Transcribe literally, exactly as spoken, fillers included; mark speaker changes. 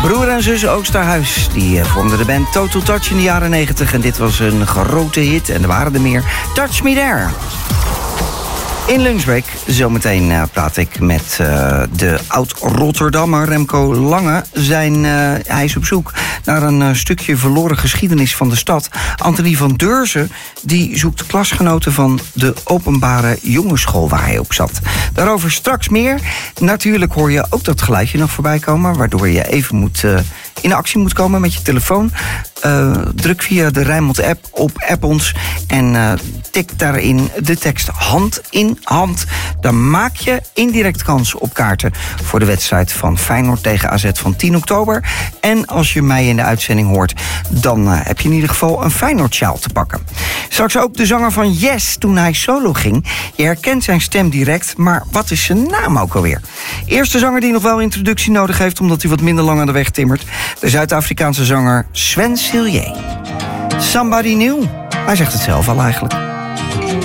Speaker 1: Broer en zus Oosterhuis, die uh, vormden de band Total Touch in de jaren negentig. En dit was een grote hit, en er waren er meer. Touch Me There. In Lunchbreak, zometeen uh, praat ik met uh, de oud-Rotterdammer Remco Lange. Zijn, uh, hij is op zoek naar een uh, stukje verloren geschiedenis van de stad. Anthony van Deurzen die zoekt klasgenoten van de openbare jongensschool waar hij op zat. Daarover straks meer. Natuurlijk hoor je ook dat geluidje nog voorbij komen, waardoor je even moet, uh, in actie moet komen met je telefoon. Uh, druk via de Rijnmond-app op App ons en uh, tik daarin de tekst hand in hand. Dan maak je indirect kans op kaarten voor de wedstrijd van Feyenoord tegen A Z van tien oktober. En als je mij in de uitzending hoort, dan uh, heb je in ieder geval een Feyenoord-sjaal te pakken. Straks ook de zanger van Yes toen hij solo ging. Je herkent zijn stem direct, maar wat is zijn naam ook alweer? Eerste zanger die nog wel introductie nodig heeft, omdat hij wat minder lang aan de weg timmert. De Zuid-Afrikaanse zanger Sven Sillier. Somebody New. Hij zegt het zelf al eigenlijk.